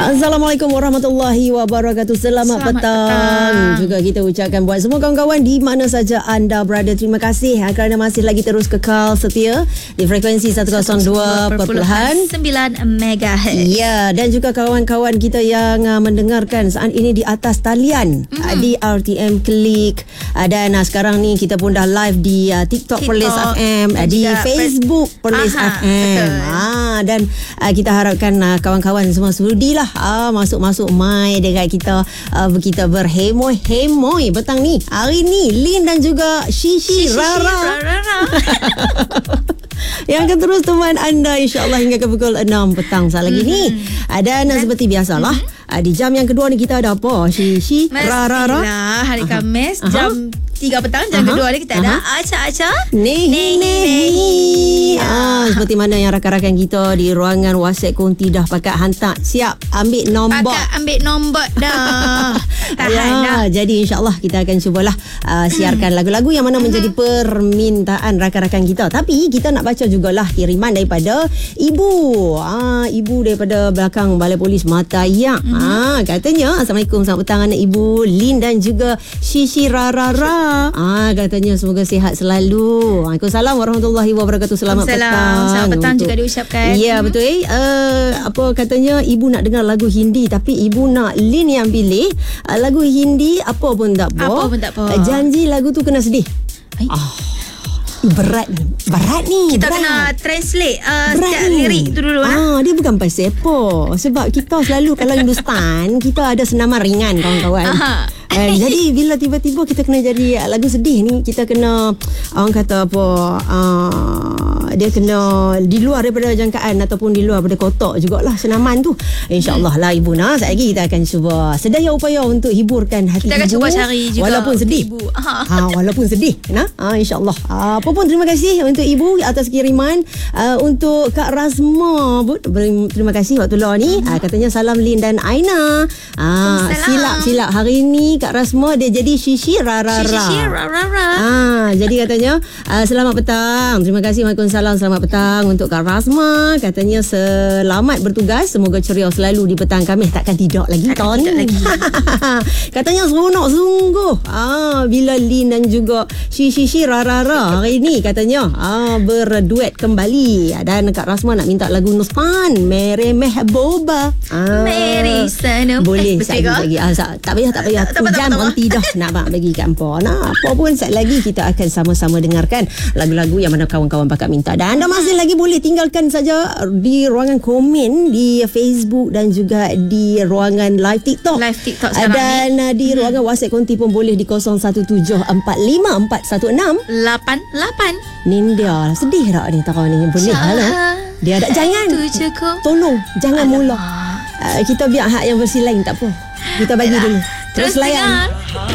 Assalamualaikum warahmatullahi wabarakatuh. Selamat petang. Juga kita ucapkan buat semua kawan-kawan di mana saja anda berada. Terima kasih kerana masih lagi terus kekal setia di frekuensi 102.9 MHz. Ya, dan juga kawan-kawan kita yang mendengarkan saat ini di atas talian di RTM Klik, dan sekarang ni kita pun dah live di TikTok Perlis FM, di Facebook Perlis FM. Dan kita harapkan kawan-kawan semua sudilah masuk-masuk mai dekat kita, kita berhemoi-hemoi petang ni. Hari ni Lin dan juga Shishi Rara yang akan terus teman anda insya-Allah hingga ke pukul 6 petang saat lagi ni. Dan seperti biasalah, di jam yang kedua ni kita ada apa? Shishi Rara. Hari Khamis jam 3 petang, jam kedua ni kita ada acak-acak Nehi. Seperti mana yang rakan-rakan kita di ruangan WhatsApp konti dah pakat hantar. Siap ambil nombor. Pakat ambil nombor dah. Jadi insya-Allah kita akan cubalah siarkan lagu-lagu yang mana menjadi permintaan rakan-rakan kita. Tapi kita nak baca jugalah kiriman daripada ibu. Ibu daripada belakang Balai Polis Matayak. Katanya, Assalamualaikum, selamat petang anak ibu Lin dan juga Shishi Rara. Katanya semoga sihat selalu. Waalaikumsalam warahmatullahi wabarakatuh. Selamat petang. Selamat petang juga diucapkan. Ya, betul. Apa katanya, ibu nak dengar lagu Hindi tapi ibu nak Lin yang pilih lagu Hindi apa pun tak apa. Janji lagu tu kena sedih. Berat ni. Kita kena translate setiap lirik tu dulu. Dia bukan pasal apa. Sebab kita selalu kalau Hindustan kita ada senaman ringan kawan-kawan. Jadi bila tiba-tiba kita kena jadi lagu sedih ni, kita kena orang kata apa, dia kena di luar daripada jangkaan ataupun di luar daripada kotak jugalah senaman tu. InsyaAllah lah ibu nak. Sekejap lagi kita akan cuba sedaya upaya untuk hiburkan hati kita ibu. Kita akan cuba cari juga walaupun sedih. Walaupun sedih. InsyaAllah. Apa pun terima kasih untuk ibu atas kiriman. Untuk Kak Razma, terima kasih waktu law ni. Katanya salam Lin dan Aina. Silap hari ni Kak Razma dia jadi Shishi Rara. Jadi katanya selamat petang. Terima kasih. Waalaikumsalam. Selamat petang untuk Kak Razma. Katanya selamat bertugas. Semoga ceria selalu di petang Khamis. Takkan tidak lagi tahun ni. Katanya seronok sungguh bila Lin dan juga Shishi Rara hari ni katanya berduet kembali. Dan Kak Razma nak minta lagu Nuspan, Mere Mehbuba. Meri sana. Boleh lagi. Tak payah. Jam nanti dah nak bagi kat hampa. Apa pun sekejap lagi kita akan sama-sama dengarkan lagu-lagu yang mana kawan-kawan pakat minta. Dan anda masih lagi boleh tinggalkan saja di ruangan komen di Facebook dan juga di ruangan live TikTok sekarang dan di ruangan WhatsApp konti pun boleh di 0174541688. Nindia sedih tak ni tahu ni. Boleh lah. Dia ada jangan. Tolong jangan mula. Kita biar hak yang versi lain tak apa. Kita bagi dulu. Terus layan.